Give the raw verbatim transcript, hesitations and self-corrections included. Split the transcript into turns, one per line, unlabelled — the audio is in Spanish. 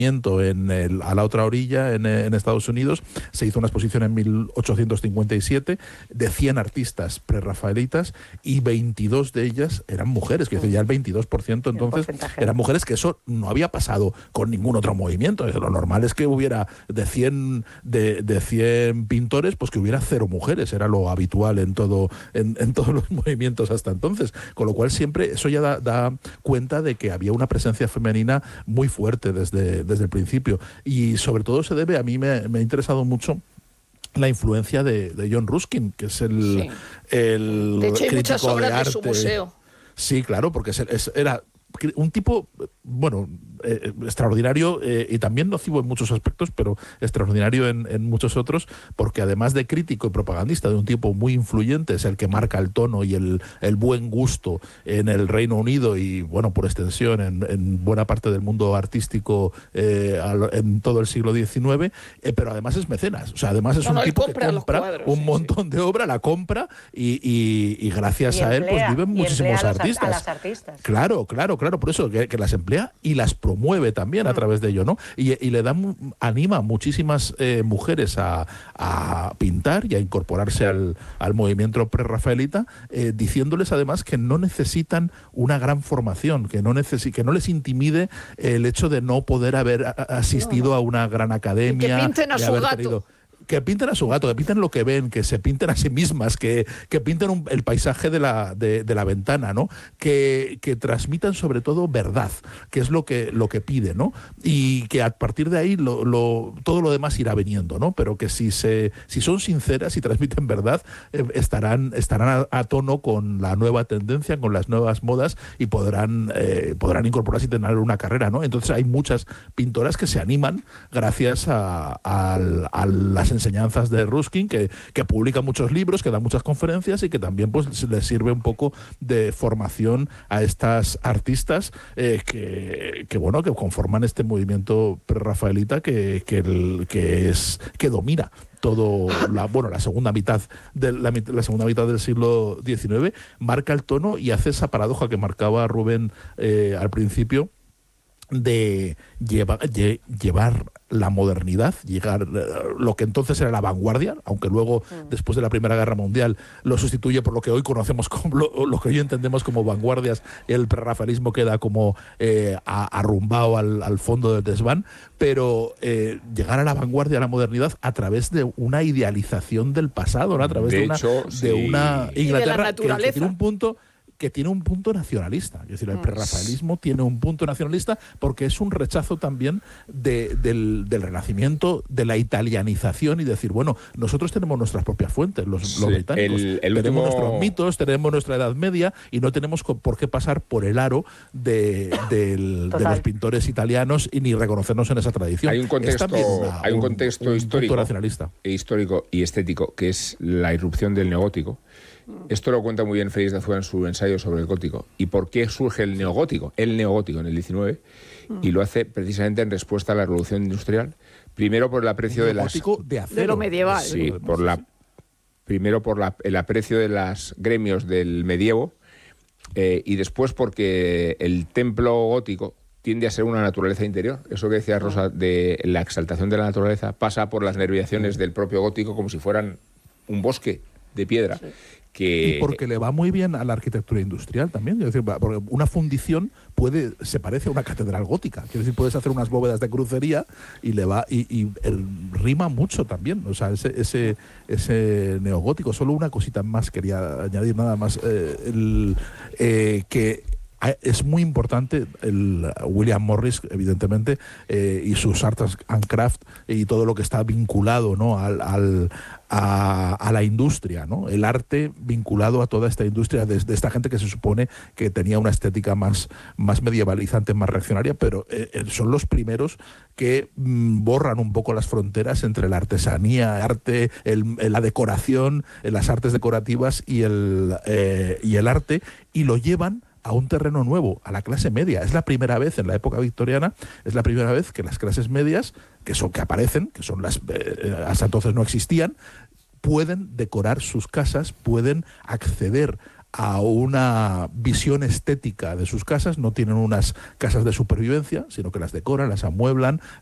En el, a la otra orilla, en, en Estados Unidos, se hizo una exposición en mil ochocientos cincuenta y siete de cien artistas prerrafaelitas y veintidós de ellas eran mujeres, que es decir, ya el veintidós por ciento entonces eran mujeres, que eso no había pasado con ningún otro movimiento. Lo normal es que hubiera de cien, de, de cien pintores, pues que hubiera cero mujeres, era lo habitual en, todo, en, en todos los movimientos hasta entonces, con lo cual siempre eso ya da, da cuenta de que había una presencia femenina muy fuerte desde desde el principio, y sobre todo se debe, a mí me, me ha interesado mucho la influencia de, de John Ruskin, que es el,
sí.
el
de hecho hay muchas obras
de, arte.
de su museo.
Sí, claro, porque es, es, era un tipo, bueno, eh, extraordinario eh, y también nocivo en muchos aspectos, pero extraordinario en, en muchos otros, porque además de crítico y propagandista, de un tipo muy influyente, es el que marca el tono y el, el buen gusto en el Reino Unido y, bueno, por extensión, en, en buena parte del mundo artístico eh, en todo el siglo diecinueve, eh, pero además es mecenas, o sea, además es
no,
un
no,
tipo que compra
cuadros,
un
sí,
montón
sí.
de obra, la compra y, y, y gracias
y
a
emplea,
él pues viven muchísimos
a los,
artistas.
A las artistas.
Claro, claro, claro, por eso que, que las emplea y las promueve también a través de ello, ¿no? Y, y le da, anima a muchísimas eh, mujeres a, a pintar y a incorporarse al, al movimiento prerrafaelita, eh, diciéndoles además que no necesitan una gran formación, que no, necesi que no les intimide el hecho de no poder haber asistido no, no. a una gran academia.
Y que pinten a su gato. Tenido,
que pinten a su gato, que pinten lo que ven, que se pinten a sí mismas, que, que pinten un, el paisaje de la, de, de la ventana, ¿no? Que, que transmitan sobre todo verdad, que es lo que, lo que pide, ¿no? Y que a partir de ahí lo, lo, todo lo demás irá viniendo, ¿no? Pero que si, se, si son sinceras y transmiten verdad, eh, estarán, estarán a, a tono con la nueva tendencia, con las nuevas modas y podrán, eh, podrán incorporarse y tener una carrera, ¿no? Entonces hay muchas pintoras que se animan gracias a, a, a las enseñanzas de Ruskin, que, que publica muchos libros, que da muchas conferencias y que también pues les sirve un poco de formación a estas artistas eh, que, que bueno que conforman este movimiento prerrafaelita que, que, el, que es que domina todo la bueno la segunda mitad de la, la segunda mitad del siglo diecinueve, marca el tono y hace esa paradoja que marcaba Rubén eh, al principio de lleva, lle, llevar la modernidad, llegar uh, lo que entonces era la vanguardia, aunque luego mm. después de la Primera Guerra Mundial lo sustituye por lo que hoy conocemos como lo, lo que hoy entendemos como vanguardias, el prerrafaelismo queda como eh, a, arrumbado al, al fondo del desván, pero eh, llegar a la vanguardia, a la modernidad a través de una idealización del pasado, ¿no? A través de, de, una,
hecho,
de
sí.
una Inglaterra
que,
que tiene un punto que tiene un punto nacionalista. Es decir, el prerrafaelismo tiene un punto nacionalista porque es un rechazo también de, del, del Renacimiento, de la italianización y decir, bueno, nosotros tenemos nuestras propias fuentes, los, sí, los británicos, el, el tenemos último... nuestros mitos, tenemos nuestra Edad Media y no tenemos por qué pasar por el aro de, del, de los pintores italianos y ni reconocernos en esa tradición.
Hay un contexto, una, hay un contexto un, histórico,
un nacionalista.
histórico y estético que es la irrupción del neogótico. Esto lo cuenta muy bien Félix de Azúa en su ensayo sobre el gótico. ¿Y por qué surge el neogótico? El neogótico en el diecinueve, y lo hace precisamente en respuesta a la revolución industrial. Primero por el aprecio de las...
de acero.
De lo medieval.
Sí, por la, primero por la, el aprecio de los gremios del medievo, eh, y después porque el templo gótico tiende a ser una naturaleza interior. Eso que decía Rosa de la exaltación de la naturaleza pasa por las nerviaciones del propio gótico como si fueran un bosque de piedra.
Sí.
Que...
Y porque le va muy bien a la arquitectura industrial también. Es decir, porque una fundición puede se parece a una catedral gótica. Quiero decir, puedes hacer unas bóvedas de crucería y le va y, y el, rima mucho también. O sea, ese, ese, ese neogótico. Solo una cosita más quería añadir, nada más. Eh, el, eh, que es muy importante el William Morris, evidentemente, eh, y sus Arts and Crafts y todo lo que está vinculado, ¿no? al, al A, a la industria, ¿no? El arte vinculado a toda esta industria de, de esta gente que se supone que tenía una estética más, más medievalizante, más reaccionaria, pero eh, son los primeros que mm, borran un poco las fronteras entre la artesanía, arte, el, la decoración, las artes decorativas y el, eh, y el arte, y lo llevan a un terreno nuevo, a la clase media. Es la primera vez en la época victoriana, es la primera vez que las clases medias, que son que aparecen, que son las eh, hasta entonces no existían, pueden decorar sus casas, pueden acceder a una visión estética de sus casas, no tienen unas casas de supervivencia, sino que las decoran, las amueblan,